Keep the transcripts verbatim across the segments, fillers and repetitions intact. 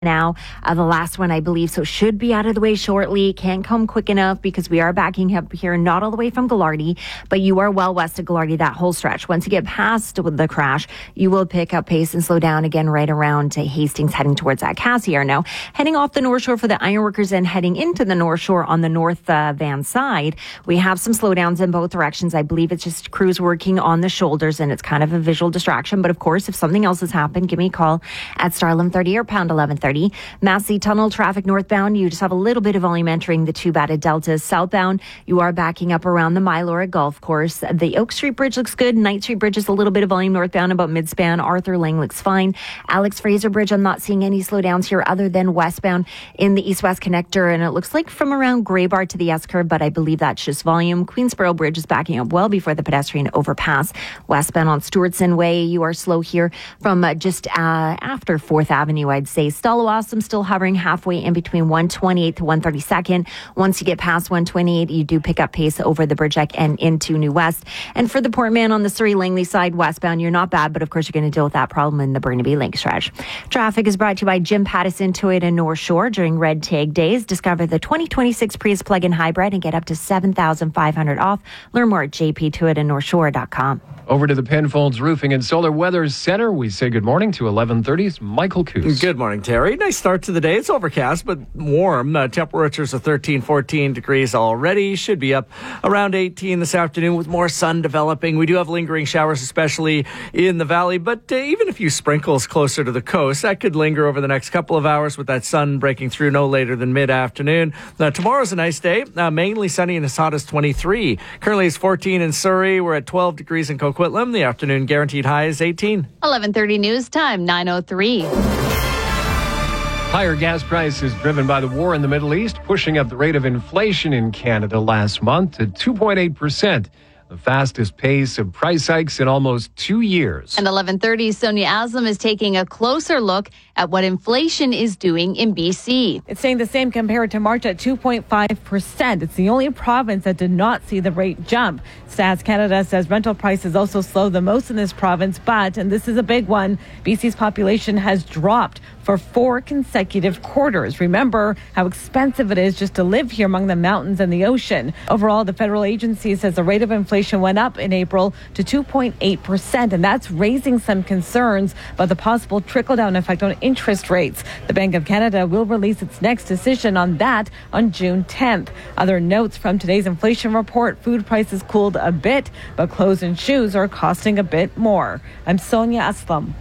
now. Uh, the last one, I believe, so should be out of the way shortly. Can't come quick enough because we are backing up here, not all the way from Ghilardi, but you are well west of Ghilardi, that whole stretch. Once you get past the crash, you will pick up pace and slow down again right around to Hastings, heading towards that Cassiar. Now, heading off the North Shore for the Ironworkers and heading into the North Shore on the North uh, Van side, we have some slowdowns in both directions. I believe it's just crews working on the shoulders and it's kind of a visual distraction. But of course, if something else has happened, give me a call at star eleven thirty or pound eleven thirty. Massey Tunnel traffic northbound, you just have a little bit of volume entering the two batted deltas. Southbound, you are backing up around the Mylora Golf Course. The Oak Street Bridge looks good. Knight Street Bridge is a little bit of volume northbound about midspan. Arthur Lang looks fine. Alex Fraser Bridge, I'm not seeing any slowdowns here other than westbound in the east-west connector, and it looks like from around Grey Bar to the S-curve, but I believe that's just volume. Queensboro Bridge is backing up well before the pedestrian overpass. Westbound on Stewartson Way, you are slow here from uh, just uh, after fourth Avenue, I'd say. Stalo Awesome still hovering halfway in between one twenty-eighth to one thirty-second. Once you get past one twenty-eight, you do pick up pace over the bridge deck and into New West. And for the Portman on the Surrey-Langley side, westbound, you're not bad, but of course you're going to deal with that problem in the Burnaby Lake stretch. Traffic is brought to you by Jim Pattison Toyota North Shore. During Red Tag Days, discover the twenty twenty-six Prius plug-in hybrid and get up to seven thousand five hundred dollars off. Learn more at j p toyota north shore dot com. Over to the Penfolds Roofing and Solar Weather Center. We say good morning to eleven thirty's Michael Coos. Good morning, Terry. Nice start to the day. It's overcast, but warm. Uh, temperatures are thirteen, fourteen degrees already. Should be up around eighteen this afternoon with more sun developing. We do have lingering showers, especially in the valley, but uh, even a few sprinkles closer to the coast. That could linger over the next couple of hours with that sun breaking through no later than mid-afternoon. Now, tomorrow's a nice day. Uh, mainly sunny and as hot as twenty-three. Currently it's fourteen in Surrey. We're at twelve degrees in Coquitlam. The afternoon guaranteed high is eighteen. eleven thirty news time, nine oh three. Higher gas prices driven by the war in the Middle East, pushing up the rate of inflation in Canada last month to two point eight percent. The fastest pace of price hikes in almost two years. And eleven thirty, Sonia Aslam is taking a closer look at what inflation is doing in B C. It's staying the same compared to March at two point five percent. It's the only province that did not see the rate jump. Stats Canada says rental prices also slowed the most in this province, but, and this is a big one, B C's population has dropped for four consecutive quarters. Remember how expensive it is just to live here among the mountains and the ocean. Overall, the federal agency says the rate of inflation went up in April to two point eight percent, and that's raising some concerns about the possible trickle-down effect on interest rates. The Bank of Canada will release its next decision on that on June tenth. Other notes from today's inflation report: food prices cooled a bit, but clothes and shoes are costing a bit more. I'm Sonia Aslam.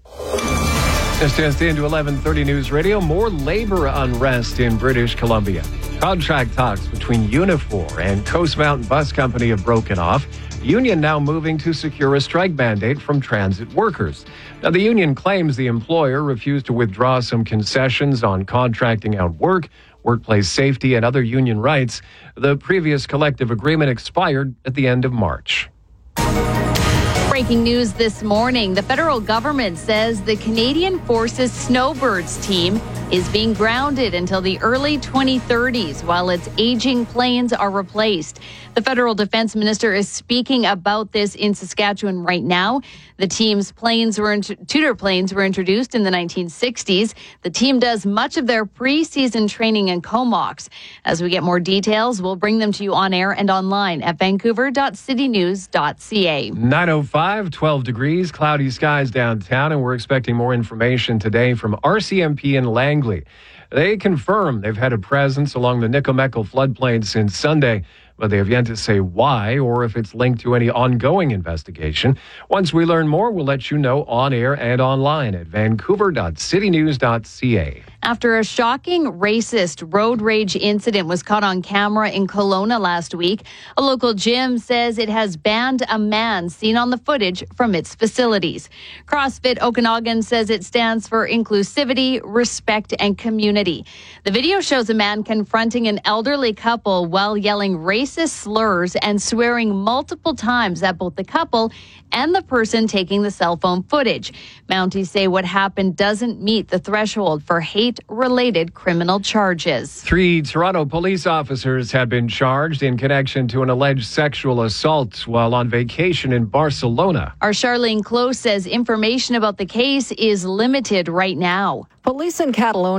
Just just into eleven thirty News Radio. More labor unrest in British Columbia. Contract talks between Unifor and Coast Mountain Bus Company have broken off. The union now moving to secure a strike mandate from transit workers. Now, the union claims the employer refused to withdraw some concessions on contracting out work, workplace safety, and other union rights. The previous collective agreement expired at the end of March. Breaking news this morning, the federal government says the Canadian Forces Snowbirds team is being grounded until the early twenty thirties while its aging planes are replaced. The federal defense minister is speaking about this in Saskatchewan right now. The team's planes were, Tudor planes were introduced in the nineteen sixties. The team does much of their preseason training in Comox. As we get more details, we'll bring them to you on air and online at vancouver dot city news dot c a. nine oh five, twelve degrees, cloudy skies downtown, and we're expecting more information today from R C M P in Langley. They confirm they've had a presence along the Nikomekel floodplain since Sunday, but they have yet to say why or if it's linked to any ongoing investigation. Once we learn more, we'll let you know on air and online at vancouver dot city news dot c a. After a shocking racist road rage incident was caught on camera in Kelowna last week, a local gym says it has banned a man seen on the footage from its facilities. CrossFit Okanagan says it stands for inclusivity, respect, and community. The video shows a man confronting an elderly couple while yelling racist slurs and swearing multiple times at both the couple and the person taking the cell phone footage. Mounties say what happened doesn't meet the threshold for hate state-related criminal charges. Three Toronto police officers have been charged in connection to an alleged sexual assault while on vacation in Barcelona. Our Charlene Close says information about the case is limited right now. Police in Catalonia